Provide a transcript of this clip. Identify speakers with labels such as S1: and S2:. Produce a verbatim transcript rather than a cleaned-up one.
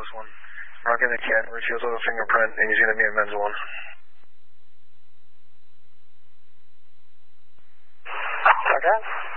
S1: this one. Rocking the cat, where she has a little fingerprint, and he's going to be a men's one.
S2: Okay.